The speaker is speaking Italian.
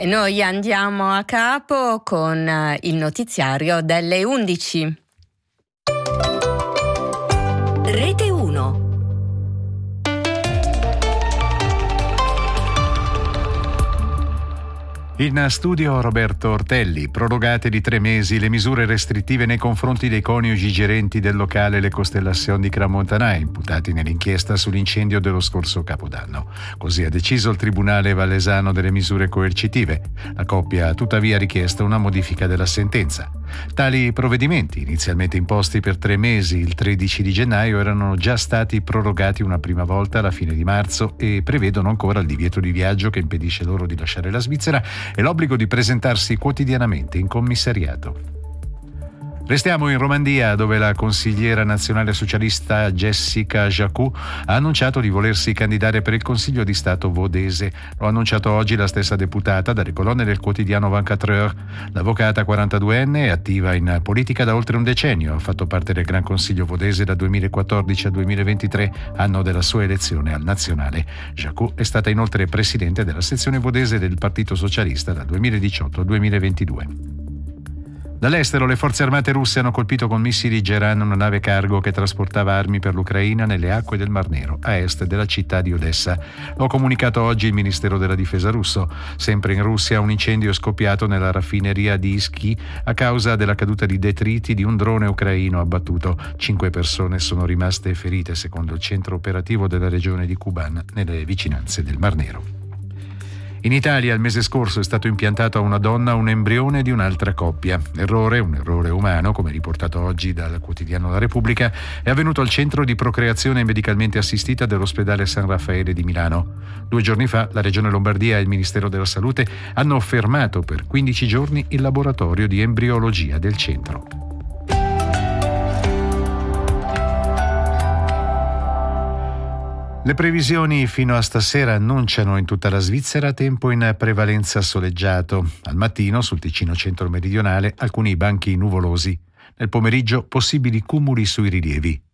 noi andiamo a capo con il notiziario delle 11. Rete 1. In studio Roberto Ortelli. Prorogate di 3 mesi le misure restrittive nei confronti dei coniugi gerenti del locale Le Constellations di Crans-Montanaia, imputati nell'inchiesta sull'incendio dello scorso Capodanno. Così ha deciso il Tribunale Valesano delle misure coercitive. La coppia ha tuttavia richiesto una modifica della sentenza. Tali provvedimenti, inizialmente imposti per 3 mesi il 13 di gennaio, erano già stati prorogati una prima volta alla fine di marzo e prevedono ancora il divieto di viaggio che impedisce loro di lasciare la Svizzera e l'obbligo di presentarsi quotidianamente in commissariato. Restiamo in Romandia, dove la consigliera nazionale socialista Jessica Jacou ha annunciato di volersi candidare per il Consiglio di Stato vodese. Lo ha annunciato oggi la stessa deputata dalle colonne del quotidiano 24 Heures. L'avvocata 42enne è attiva in politica da oltre un decennio, ha fatto parte del Gran Consiglio vodese da 2014 al 2023, anno della sua elezione al nazionale. Jacou è stata inoltre presidente della sezione vodese del Partito Socialista dal 2018 al 2022. Dall'estero, le forze armate russe hanno colpito con missili Geran una nave cargo che trasportava armi per l'Ucraina nelle acque del Mar Nero, a est della città di Odessa. Lo ha comunicato oggi il Ministero della Difesa russo. Sempre in Russia, un incendio è scoppiato nella raffineria di Isky a causa della caduta di detriti di un drone ucraino abbattuto. 5 persone sono rimaste ferite, secondo il centro operativo della regione di Kuban, nelle vicinanze del Mar Nero. In Italia il mese scorso è stato impiantato a una donna un embrione di un'altra coppia. Un errore umano, come riportato oggi dal quotidiano La Repubblica, è avvenuto al centro di procreazione medicalmente assistita dell'ospedale San Raffaele di Milano. 2 giorni fa la Regione Lombardia e il Ministero della Salute hanno fermato per 15 giorni il laboratorio di embriologia del centro. Le previsioni fino a stasera annunciano in tutta la Svizzera tempo in prevalenza soleggiato. Al mattino, sul Ticino centro-meridionale, alcuni banchi nuvolosi. Nel pomeriggio, possibili cumuli sui rilievi.